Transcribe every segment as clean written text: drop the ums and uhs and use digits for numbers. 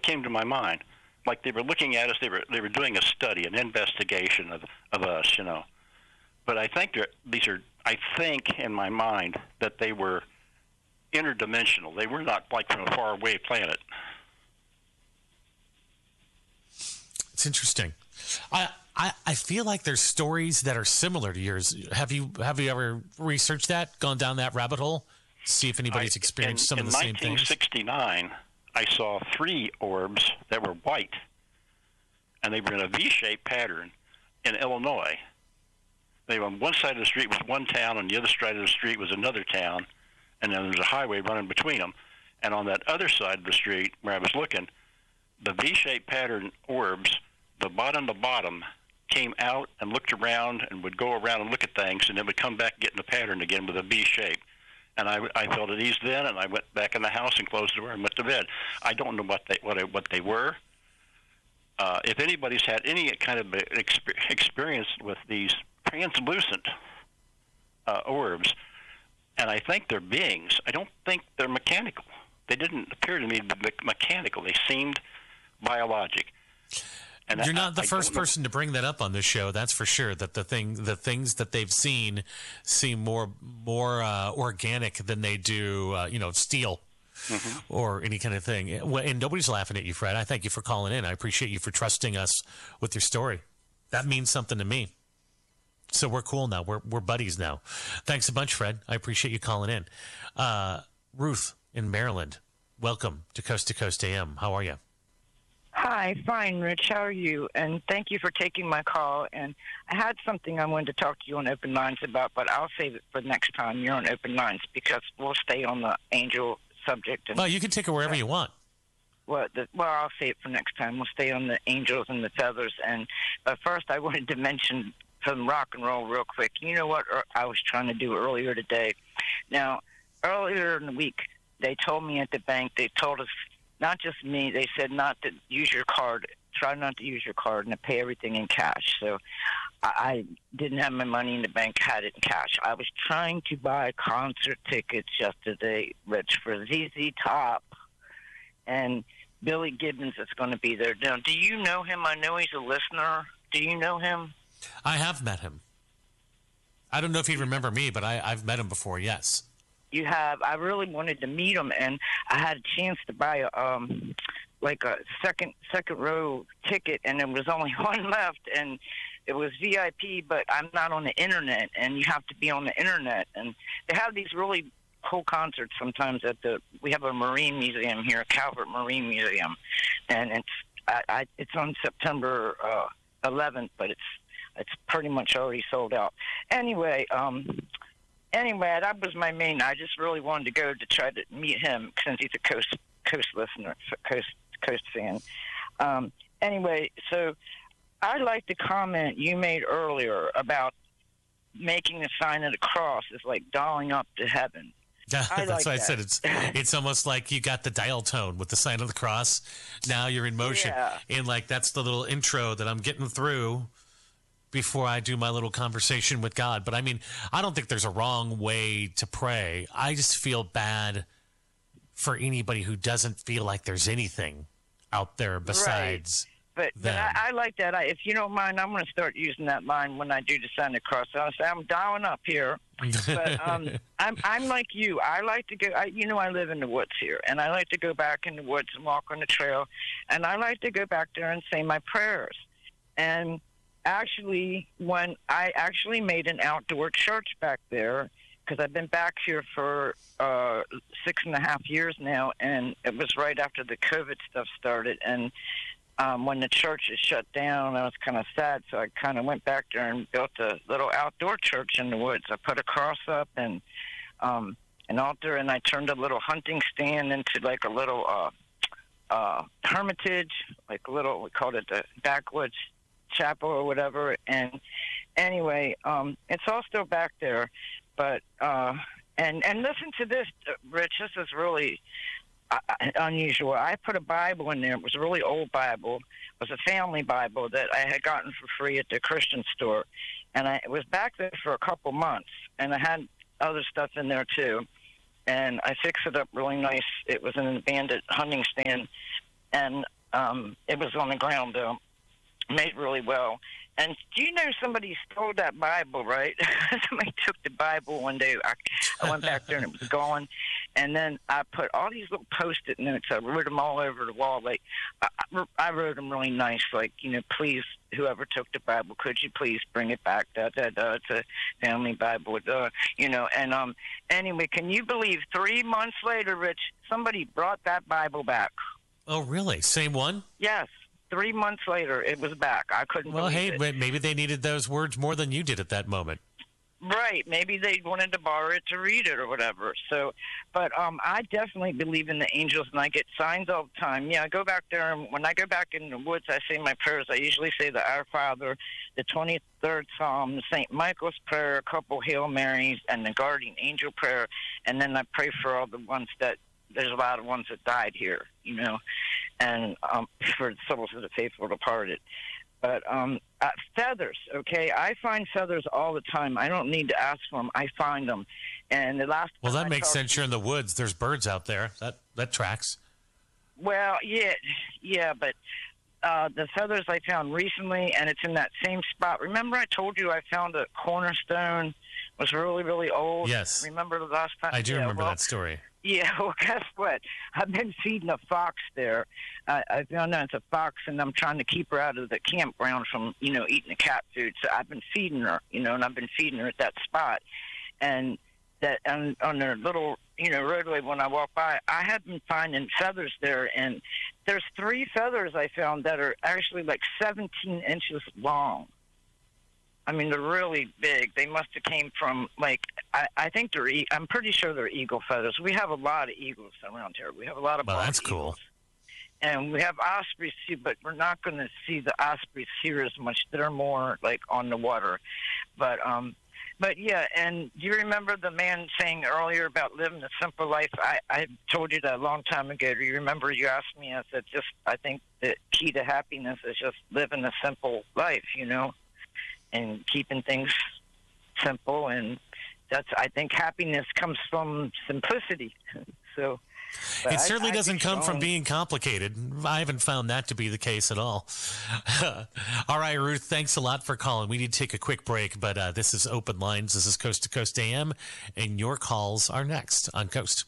came to my mind. Like they were looking at us, they were doing a study, an investigation of us, you know. But I think I think in my mind that they were interdimensional. They were not like from a faraway planet. It's interesting. I feel like there's stories that are similar to yours. Have you ever researched that, gone down that rabbit hole, see if anybody's experienced some of the same things? In 1969, I saw 3 orbs that were white, and they were in a V-shaped pattern in Illinois. They were on one side of the street was one town, and the other side of the street was another town, and then there was a highway running between them. And on that other side of the street where I was looking, the V-shaped pattern orbs, the bottom came out and looked around and would go around and look at things, and then would come back, get in the pattern again with a V shape. And I felt at ease then, and I went back in the house and closed the door and went to bed. I don't know what they were. If anybody's had any kind of experience with these translucent orbs, and I think they're beings. I don't think they're mechanical. They didn't appear to me to be mechanical. They seemed biologic. And you're not the first person to bring that up on this show. That's for sure. That the things that they've seen seem more organic than they do, steel or any kind of thing. And nobody's laughing at you, Fred. I thank you for calling in. I appreciate you for trusting us with your story. That means something to me. So we're cool now. We're buddies now. Thanks a bunch, Fred. I appreciate you calling in. Ruth in Maryland, welcome to Coast AM. How are you? Hi, fine, Rich. How are you? And thank you for taking my call. And I had something I wanted to talk to you on Open Lines about, but I'll save it for next time you're on Open Lines because we'll stay on the angel subject. And, well, you can take it wherever you want. Well, I'll save it for next time. We'll stay on the angels and the feathers. And first, I wanted to mention some rock and roll real quick. You know what I was trying to do earlier today? Now, earlier in the week, they told me at the bank, they told us, not just me, they said not to use your card, try not to use your card and to pay everything in cash. So I didn't have my money in the bank, had it in cash. I was trying to buy concert tickets yesterday, Rich, for ZZ Top and Billy Gibbons is going to be there. Now, do you know him? I know he's a listener. Do you know him? I have met him. I don't know if he'd remember me, but I've met him before, yes. You have. I really wanted to meet him, and I had a chance to buy a second row ticket, and there was only one left, and it was VIP, but I'm not on the internet, and you have to be on the internet. And they have these really cool concerts sometimes we have a Marine Museum here, Calvert Marine Museum, and it's on September 11th, but it's pretty much already sold out. Anyway, that was my main. I just really wanted to go to try to meet him since he's a Coast listener, Coast fan. Anyway, so I like the comment you made earlier about making the sign of the cross is like dialing up to heaven. Yeah, that's why I said it's almost like you got the dial tone with the sign of the cross. Now you're in motion, and like that's the little intro that I'm getting through before I do my little conversation with God. But I mean, I don't think there's a wrong way to pray. I just feel bad for anybody who doesn't feel like there's anything out there besides But I like that. If you don't mind, I'm going to start using that line when I do the sign of the cross. I'll say I'm dialing up here. But I'm like you. I like to go. I live in the woods here, and I like to go back in the woods and walk on the trail, and I like to go back there and say my prayers. And actually, when I actually made an outdoor church back there, because I've been back here for 6.5 years now, and it was right after the COVID stuff started, and when the church is shut down, I was kind of sad, so I kind of went back there and built a little outdoor church in the woods. I put a cross up and an altar, and I turned a little hunting stand into like a little hermitage, like a little, we called it the backwoods chapel or whatever. And anyway, it's all still back there. But and listen to this, Rich. This is really unusual. I put a Bible in there. It was a really old Bible. It was a family Bible that I had gotten for free at the Christian store, and it was back there for a couple months. And I had other stuff in there too, and I fixed it up really nice. It was an abandoned hunting stand, and It was on the ground, though. Made really well. And do you know somebody stole that Bible, right? Somebody took the Bible one day. I went back there and it was gone. And then I put all these little Post-it notes. I wrote them all over the wall. Like I wrote them really nice. Like, please, whoever took the Bible, could you please bring it back? It's a family Bible. And anyway, can you believe 3 months later, Rich, somebody brought that Bible back? Oh, really? Same one? Yes. 3 months later, it was back. I couldn't believe it. Well, hey, maybe they needed those words more than you did at that moment. Right. Maybe they wanted to borrow it to read it or whatever. So, but I definitely believe in the angels, and I get signs all the time. Yeah, I go back there, and when I go back in the woods, I say my prayers. I usually say the Our Father, the 23rd Psalm, the St. Michael's Prayer, a couple Hail Marys, and the Guardian Angel Prayer, and then I pray for all the ones that, there's a lot of ones that died here, and for the souls of the faithful departed. But feathers, okay? I find feathers all the time. I don't need to ask for them. I find them. And the last well, that makes sense. You're in the woods. There's birds out there. That tracks. Well, yeah, but the feathers I found recently, and it's in that same spot. Remember I told you I found a cornerstone, was really, really old? Yes. Remember the last time? I do remember that story. Yeah, well, guess what? I've been feeding a fox there. I found out it's a fox, and I'm trying to keep her out of the campground from, eating the cat food. So I've been feeding her, and I've been feeding her at that spot. And that on the little, roadway when I walk by, I have been finding feathers there. And there's 3 feathers I found that are actually like 17 inches long. I mean, they're really big. They must have came from, I think I'm pretty sure they're eagle feathers. We have a lot of eagles around here. We have a lot of that's eagles. Cool. And we have ospreys, too, but we're not going to see the ospreys here as much. They're more, on the water. But yeah, and do you remember the man saying earlier about living a simple life? I told you that a long time ago. Do you remember you asked me? I said, I think the key to happiness is just living a simple life, and keeping things simple, and I think happiness comes from simplicity. So it certainly doesn't come from being complicated. I haven't found that to be the case at all. All right, Ruth, thanks a lot for calling. We need to take a quick break, but this is Open Lines. This is Coast to Coast AM, and your calls are next on Coast.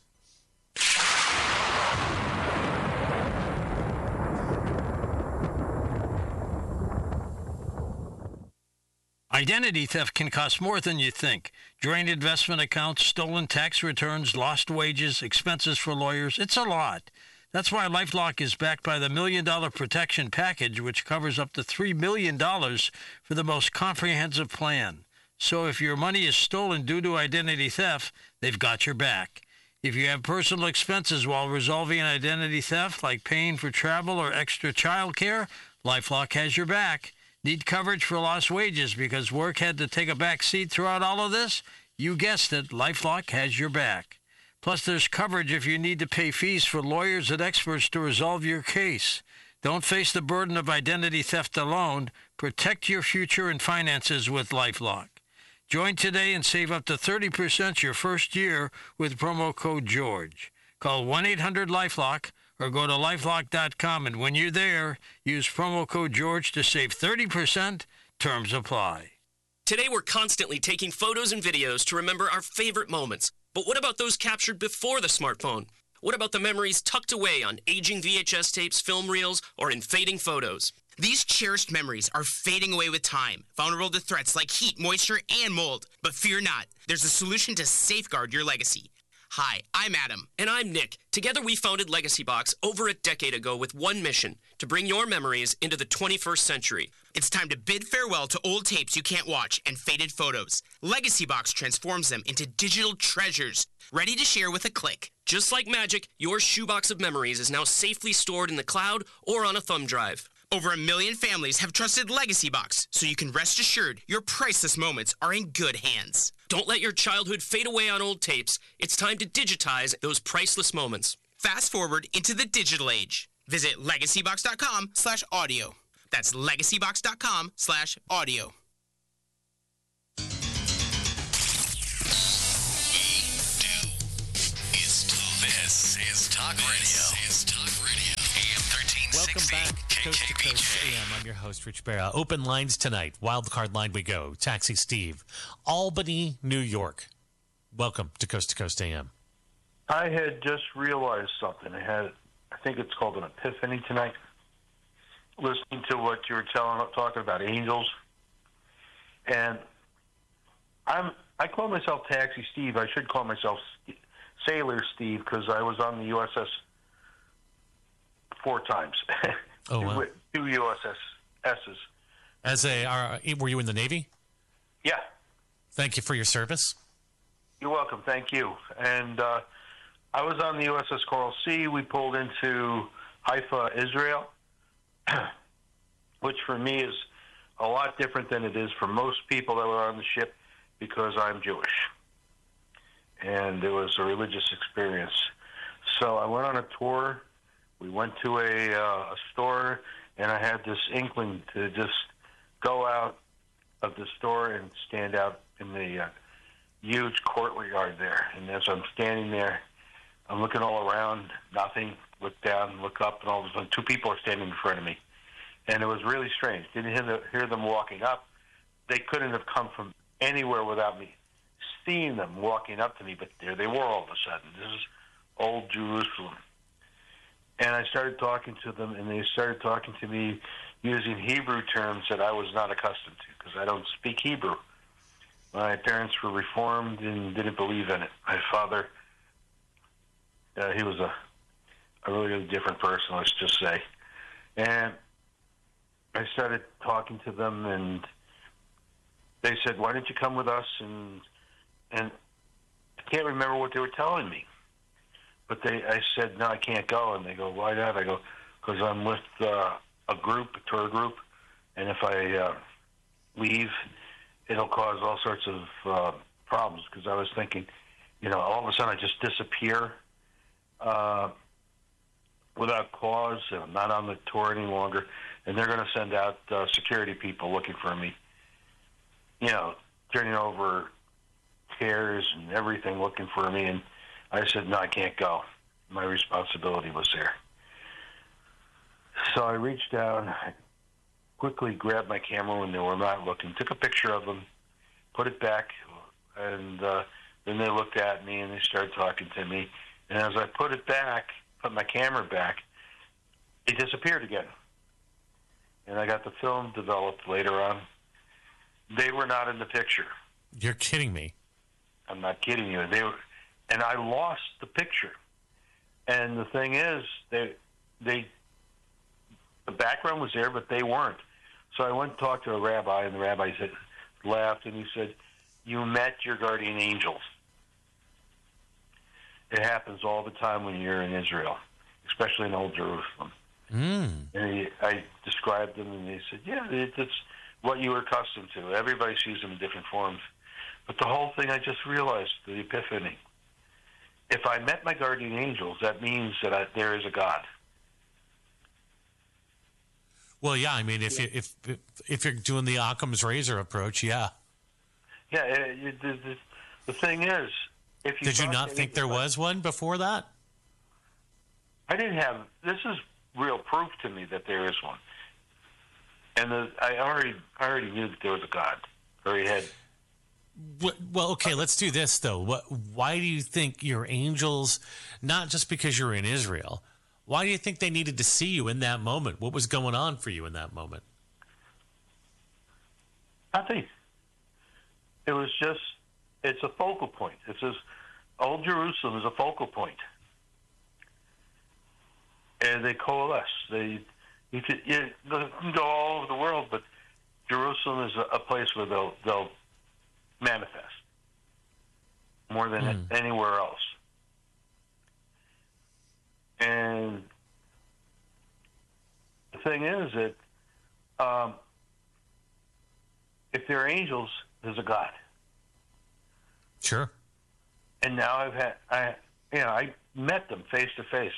Identity theft can cost more than you think. Drained investment accounts, stolen tax returns, lost wages, expenses for lawyers. It's a lot. That's why LifeLock is backed by the $1 Million Protection Package, which covers up to $3 million for the most comprehensive plan. So if your money is stolen due to identity theft, they've got your back. If you have personal expenses while resolving an identity theft, like paying for travel or extra child care, LifeLock has your back. Need coverage for lost wages because work had to take a back seat throughout all of this? You guessed it, LifeLock has your back. Plus, there's coverage if you need to pay fees for lawyers and experts to resolve your case. Don't face the burden of identity theft alone. Protect your future and finances with LifeLock. Join today and save up to 30% your first year with promo code GEORGE. Call 1-800-LifeLock. Or go to LifeLock.com, and when you're there, use promo code GEORGE to save 30%. Terms apply. Today we're constantly taking photos and videos to remember our favorite moments. But what about those captured before the smartphone? What about the memories tucked away on aging VHS tapes, film reels, or in fading photos? These cherished memories are fading away with time, vulnerable to threats like heat, moisture, and mold. But fear not. There's a solution to safeguard your legacy. Hi, I'm Adam. And I'm Nick. Together we founded Legacy Box over a decade ago with one mission, to bring your memories into the 21st century. It's time to bid farewell to old tapes you can't watch and faded photos. Legacy Box transforms them into digital treasures, ready to share with a click. Just like magic, your shoebox of memories is now safely stored in the cloud or on a thumb drive. Over 1 million families have trusted Legacy Box, so you can rest assured your priceless moments are in good hands. Don't let your childhood fade away on old tapes. It's time to digitize those priceless moments. Fast forward into the digital age. Visit legacybox.com/audio. That's legacybox.com/audio. This is Talk Radio. AM 1360. Welcome back to Coast AM. I'm your host, Rich Barra. Open lines tonight. Wild card line we go. Taxi Steve. Albany, New York. Welcome to Coast AM. I had just realized something. I think it's called an epiphany tonight. Listening to what you were talking about angels. And I call myself Taxi Steve. I should call myself Sailor Steve because I was on the USS 4 times. Oh, wow. 2 USSs. Were you in the Navy? Yeah. Thank you for your service. You're welcome. Thank you. And I was on the USS Coral Sea. We pulled into Haifa, Israel, which for me is a lot different than it is for most people that were on the ship because I'm Jewish. And it was a religious experience. So I went on a tour. We went to a store, and I had this inkling to just go out of the store and stand out in the huge courtyard there. And as I'm standing there, I'm looking all around, nothing. Look down, look up, and all of a sudden 2 people are standing in front of me. And it was really strange. Didn't hear them walking up. They couldn't have come from anywhere without me seeing them walking up to me, but there they were all of a sudden. This is old Jerusalem. And I started talking to them, and they started talking to me using Hebrew terms that I was not accustomed to because I don't speak Hebrew. My parents were Reformed and didn't believe in it. My father, he was a really different person, let's just say. And I started talking to them, and they said, "Why don't you come with us?" And I can't remember what they were telling me. But I said, "No, I can't go." And they go, "Why not?" I go, "Because I'm with a tour group, and if I leave, it'll cause all sorts of problems." Because I was thinking, all of a sudden I just disappear without cause, and I'm not on the tour any longer, and they're going to send out security people looking for me, turning over chairs and everything looking for me. And I said, "No, I can't go. My responsibility was there." So I reached down, I quickly grabbed my camera when they were not looking, took a picture of them, put it back, and then they looked at me and they started talking to me. And as I put my camera back, it disappeared again. And I got the film developed later on. They were not in the picture. You're kidding me. I'm not kidding you. And I lost the picture. And the thing is, the background was there, but they weren't. So I went and talked to a rabbi, and the rabbi laughed, and he said, "You met your guardian angels." It happens all the time when you're in Israel, especially in Old Jerusalem. And I described them, and they said, "Yeah, it's what you were accustomed to. Everybody sees them in different forms." But the whole thing, I just realized, the epiphany. If I met my guardian angels, that means that there is a God. Well, yeah. I mean, if you're doing the Occam's razor approach, yeah. Yeah. The thing is, if you did you not think there was one before that? I didn't have. This is real proof to me that there is one. And I already knew that there was a God. I already had. Well, okay, let's do this, though. Why do you think your angels, not just because you're in Israel, why do you think they needed to see you in that moment? What was going on for you in that moment? Nothing. It was just, it's a focal point. It's just, Old Jerusalem is a focal point. And they coalesce. You can go all over the world, but Jerusalem is a place where they'll manifest more than anywhere else. And the thing is that if they're angels, there's a God. Sure. And now I met them face to face.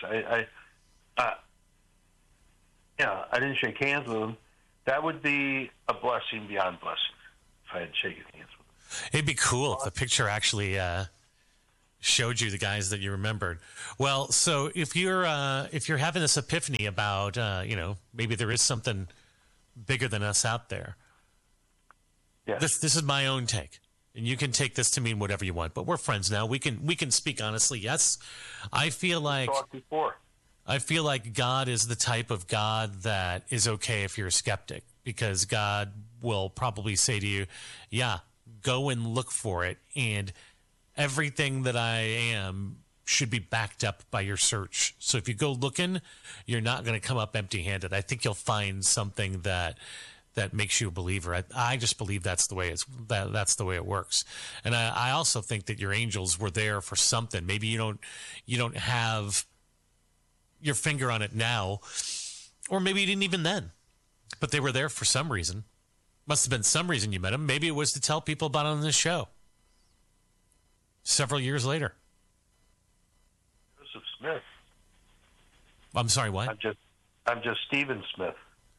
I didn't shake hands with them. That would be a blessing beyond blessing if I had shaken hands with them. It'd be cool if the picture actually showed you the guys that you remembered. Well, so if you're having this epiphany about maybe there is something bigger than us out there. Yes. This is my own take, and you can take this to mean whatever you want. But we're friends now. We can speak honestly. Yes, I feel like talked before. I feel like God is the type of God that is okay if you're a skeptic, because God will probably say to you, "Yeah, go and look for it, and everything that I am should be backed up by your search. So if you go looking, you're not going to come up empty-handed. I think you'll find something that makes you a believer. I just believe that's the way that's the way it works. And I also think that your angels were there for something. Maybe you don't have your finger on it now, or maybe you didn't even then, but they were there for some reason. Must have been some reason you met them. Maybe it was to tell people about it on this show several years later. Joseph Smith. I'm sorry, what? I'm just Stephen Smith.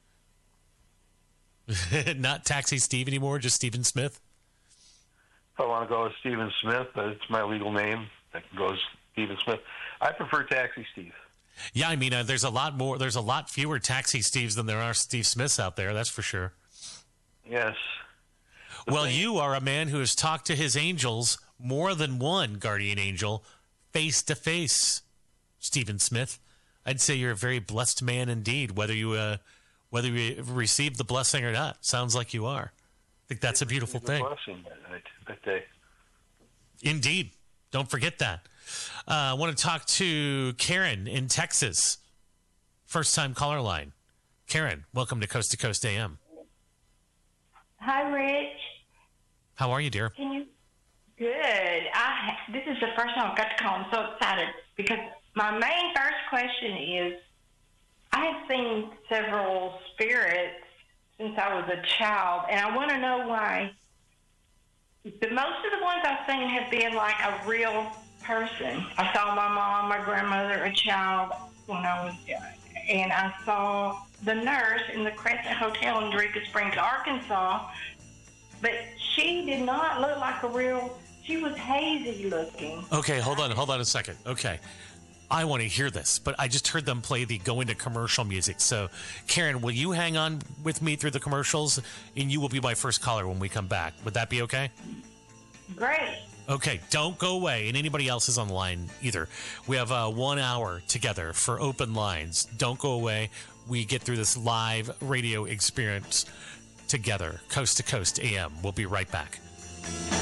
Not Taxi Steve anymore, just Stephen Smith? If I want to go with Stephen Smith, it's my legal name. I can go as Stephen Smith. I prefer Taxi Steve. Yeah, I mean, there's a lot fewer Taxi Steves than there are Steve Smiths out there, that's for sure. Yes. Well, you are a man who has talked to his angels, more than one guardian angel, face to face, Stephen Smith. I'd say you're a very blessed man indeed, whether you received the blessing or not. Sounds like you are. I think that's a beautiful thing. Blessing that day. Indeed. Don't forget that. I want to talk to Karen in Texas. First-time caller line. Karen, welcome to Coast AM. Hi, Rich. How are you, dear? Good. This is the first time I've got to call. I'm so excited because my main first question is, I have seen several spirits since I was a child, and I want to know why. Most of the ones I've seen have been like a real person. I saw my mom, my grandmother, a child when I was young, and I saw the nurse in the Crescent Hotel in Eureka Springs, Arkansas, but she did not look like a real. She was hazy looking. Okay, hold on a second. Okay. I want to hear this, but I just heard them play the go into commercial music. So, Karen, will you hang on with me through the commercials, and you will be my first caller when we come back? Would that be okay? Great. Okay, don't go away, and anybody else is on the line either. We have 1 hour together for open lines. Don't go away. We get through this live radio experience together, Coast to Coast AM. We'll be right back.